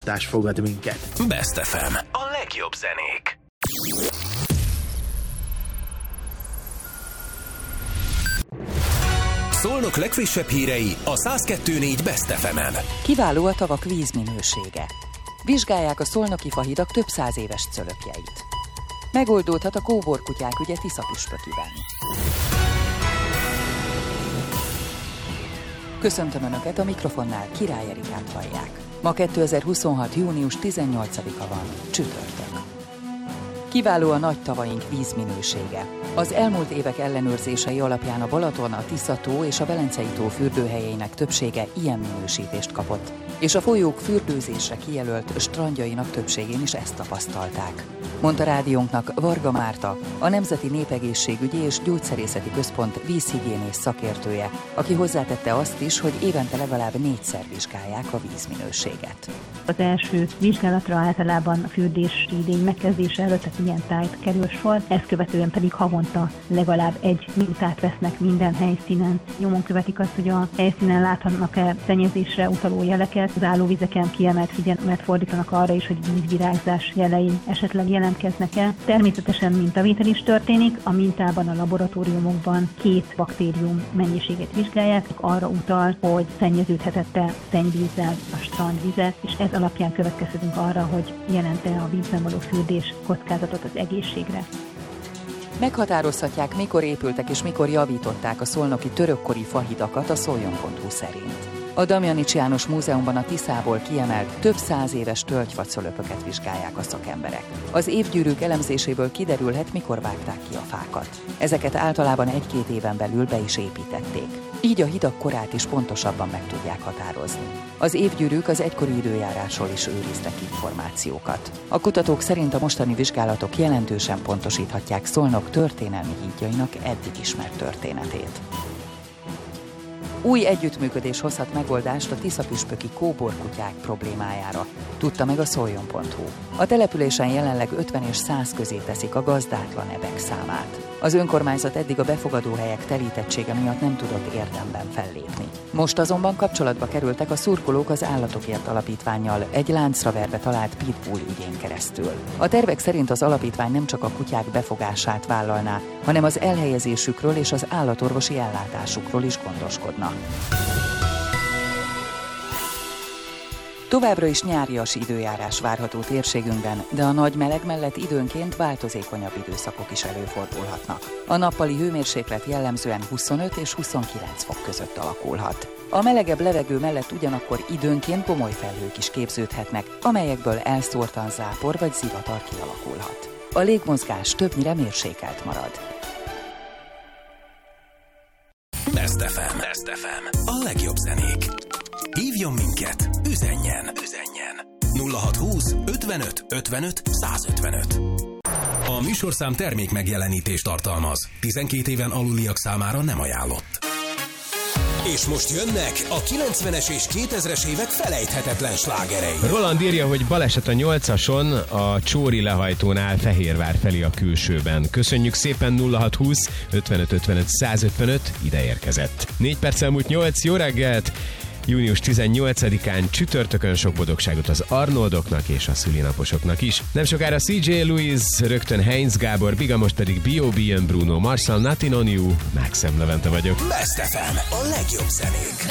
hallgatás fogad minket. Best FM. A legjobb zenék. Szolnok legfrissebb hírei a 102.4 Best FM-en. Kiváló a tavak vízminősége. Vizsgálják a szolnoki fahidak több 100 éves cölöpjeit. Megoldódhat a kóborkutyák ügye Tiszapüspökiben. Köszöntöm Önöket, a mikrofonnál Király Erikát hallják. Ma 2026. június 18-a van, csütörtök. Kiváló a nagy tavaink vízminősége. Az elmúlt évek ellenőrzései alapján a Balaton, a Tisza-tó és a Velencei-tó fürdőhelyeinek többsége ilyen minősítést kapott, és a folyók fürdőzésre kijelölt strandjainak többségén is ezt tapasztalták. Mondta rádiónknak Varga Márta, a Nemzeti Népegészségügyi és Gyógyszerészeti Központ vízhigiénész szakértője, aki hozzátette azt is, hogy évente legalább 4-szer vizsgálják a vízminőséget. Az első vizsgálatra általában a fürdési idény megkezdése előtt, tehát ilyen tájt kerül sor, ezt követően pedig havonta legalább egy minutát vesznek minden helyszínen. Nyomon követik azt, hogy a helyszínen láthatnak-e szennyezésre utaló jeleket, az állóvizeken kiemelt figyelmet fordítanak arra is, hogy vízvirágzás jelei esetleg jelentkeznek-e. Természetesen mintavétel is történik, a mintában a laboratóriumokban 2 baktérium mennyiséget vizsgálják, arra utal, hogy szennyeződhetett-e szennyvízzel a strandvize, és ez alapján következtetünk arra, hogy jelent-e a vízben való fürdés kockázatot az egészségre. Meghatározhatják, mikor épültek és mikor javították a szolnoki törökkori fahidakat a szoljon.hu szerint. A Damjanics János Múzeumban a Tiszából kiemelt több 100 éves tölgyfacölöpöket vizsgálják a szakemberek. Az évgyűrűk elemzéséből kiderülhet, mikor vágták ki a fákat. Ezeket általában 1-2 éven belül be is építették. Így a hidak korát is pontosabban meg tudják határozni. Az évgyűrűk az egykori időjárásról is őriztek információkat. A kutatók szerint a mostani vizsgálatok jelentősen pontosíthatják Szolnok történelmi hídjainak eddig ismert történetét. Új együttműködés hozhat megoldást a tiszapüspöki kóborkutyák problémájára, tudta meg a szoljon.hu. A településen jelenleg 50 és 100 közé teszik a gazdátlan ebek számát. Az önkormányzat eddig a befogadóhelyek telítettsége miatt nem tudott érdemben fellépni. Most azonban kapcsolatba kerültek a szurkolók az Állatokért Alapítvánnyal egy láncra verve talált pitbull ügyén keresztül. A tervek szerint az alapítvány nem csak a kutyák befogását vállalná, hanem az elhelyezésükről és az állatorvosi ellátásukról is gondoskodna. Továbbra is nyárias időjárás várható térségünkben, de a nagy meleg mellett időnként változékonyabb időszakok is előfordulhatnak. A nappali hőmérséklet jellemzően 25 és 29 fok között alakulhat. A melegebb levegő mellett ugyanakkor időnként gomolyfelhők is képződhetnek, amelyekből elszórtan zápor vagy zivatar kialakulhat. A légmozgás többnyire mérsékelt marad. Best FM. Best FM. A legjobb zenék. Hívjon minket, üzenjen. 0620 55 55 155. A műsorszám termék megjelenítést tartalmaz. 12 éven aluliak számára nem ajánlott. És most jönnek a 90-es és 2000-es évek felejthetetlen slágerei. Roland írja, hogy baleset a 8-ason, a Csóri lehajtónál Fehérvár felé a külsőben. Köszönjük szépen, 0620 55 55 155, ide érkezett. 4 perc elmúlt 8, jó reggelt! Június 18-án csütörtökön sok boldogságot az Arnoldoknak és a szülinaposoknak is. Nem sokára CJ Lewis, rögtön Heinz Gábor, Biga, most pedig B.O.B. Bruno Mars, Nothing on You, Maxim Levente vagyok. Best FM, a legjobb zenék.